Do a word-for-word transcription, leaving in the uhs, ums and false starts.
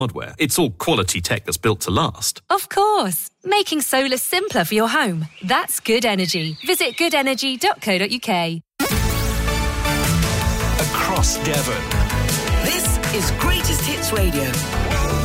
hardware. It's all quality tech that's built to last. Of course. Making solar simpler for your home. That's Good Energy. Visit good energy dot co dot uk. Across Devon. This is Greatest Hits Radio.